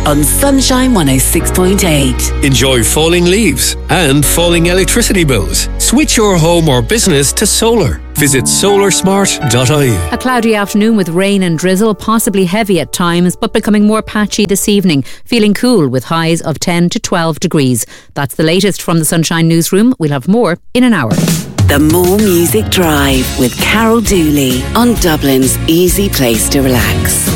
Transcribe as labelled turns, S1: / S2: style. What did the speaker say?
S1: on Sunshine 106.8.
S2: Enjoy falling leaves and falling electricity bills. Switch your home or business to solar. Visit solarsmart.ie.
S3: A cloudy afternoon with rain and drizzle, possibly heavy at times, but becoming more patchy this evening. Feeling cool with highs of 10 to 12 degrees. That's the latest from the Sunshine Newsroom. We'll have more in an hour.
S1: The More Music Drive with Carol Dooley on Dublin's easy place to relax.